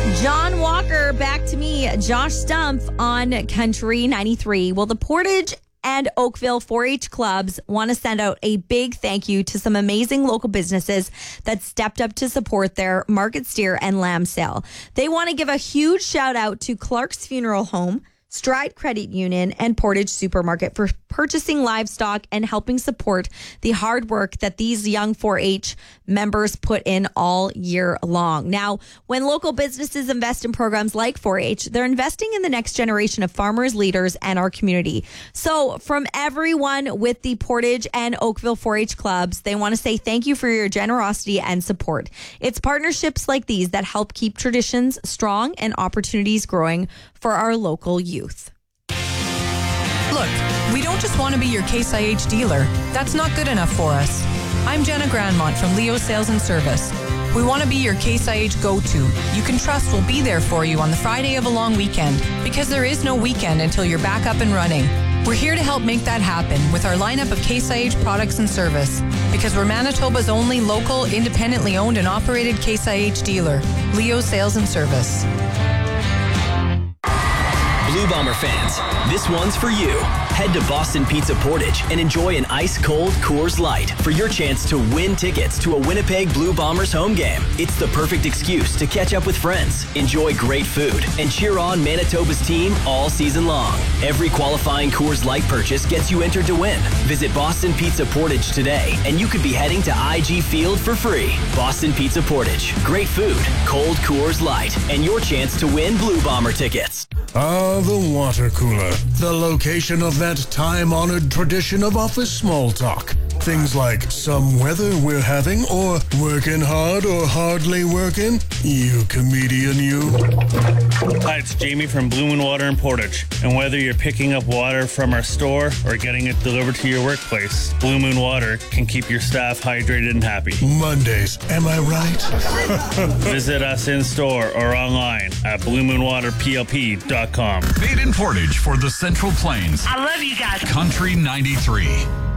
John Walker, back to me. Josh Stumpf on Country 93. Well, the Portage and Oakville 4-H clubs want to send out a big thank you to some amazing local businesses that stepped up to support their market steer and lamb sale. They want to give a huge shout out to Clark's Funeral Home, Stride Credit Union, and Portage Supermarket for purchasing livestock and helping support the hard work that these young 4-H members put in all year long. Now, when local businesses invest in programs like 4-H, they're investing in the next generation of farmers, leaders, and our community. So from everyone with the Portage and Oakville 4-H clubs, they want to say thank you for your generosity and support. It's partnerships like these that help keep traditions strong and opportunities growing for our local youth. Look, we don't just want to be your Case IH dealer. That's not good enough for us. I'm Jenna Grandmont from Leo Sales and Service. We want to be your Case IH go-to. You can trust we'll be there for you on the Friday of a long weekend, because there is no weekend until you're back up and running. We're here to help make that happen with our lineup of Case IH products and service, because we're Manitoba's only local, independently owned and operated Case IH dealer, Leo Sales and Service. Blue Bomber fans, this one's for you. Head to Boston Pizza Portage and enjoy an ice-cold Coors Light for your chance to win tickets to a Winnipeg Blue Bombers home game. It's the perfect excuse to catch up with friends, enjoy great food, and cheer on Manitoba's team all season long. Every qualifying Coors Light purchase gets you entered to win. Visit Boston Pizza Portage today, and you could be heading to IG Field for free. Boston Pizza Portage. Great food, cold Coors Light, and your chance to win Blue Bomber tickets. The water cooler, the location of that time-honored tradition of office small talk. Things like some weather we're having, or working hard or hardly working. You comedian, you. Hi, it's Jamie from Blue Moon Water in Portage. And whether you're picking up water from our store or getting it delivered to your workplace, Blue Moon Water can keep your staff hydrated and happy. Mondays, am I right? Visit us in store or online at bluemoonwaterplp.com. Made in Portage for the Central Plains. I love you guys. Country 93.